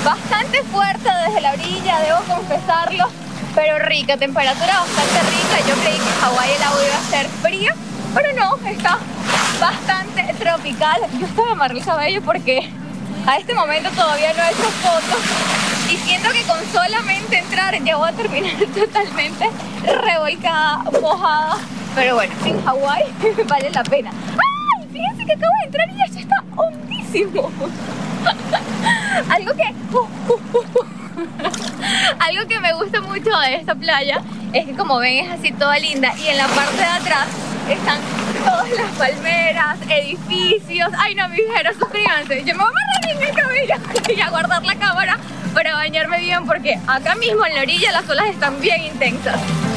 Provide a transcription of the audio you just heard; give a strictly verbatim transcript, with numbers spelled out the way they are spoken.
bastante fuerte desde la orilla, debo confesarlo, pero rica, temperatura bastante rica. Yo creí que en Hawái el agua iba a ser fría, pero no, está bastante tropical. Yo estaba me amarré el cabello porque a este momento todavía no he hecho fotos y siento que con solamente entrar ya voy a terminar totalmente revolcada, mojada, pero bueno, en Hawái vale la pena. ¡Ay! Fíjense que acabo de entrar y esto está hondísimo. Algo que uh, uh, uh, uh. Algo que me gusta mucho de esta playa es que, como ven, es así toda linda y en la parte de atrás están todas las palmeras, edificios. Ay no, mis viajeros, suscríbanse. Yo me voy a amarrar bien el cabello y a guardar la cámara para bañarme bien porque acá mismo en la orilla las olas están bien intensas.